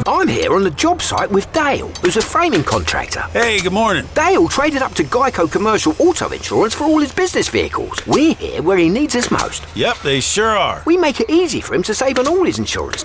I'm here on the job site with Dale, who's a framing contractor. Hey, good morning. Dale traded up to Geico Commercial Auto Insurance for all his business vehicles. We're here where he needs us most. Yep, they sure are. We make it easy for him to save on all his insurance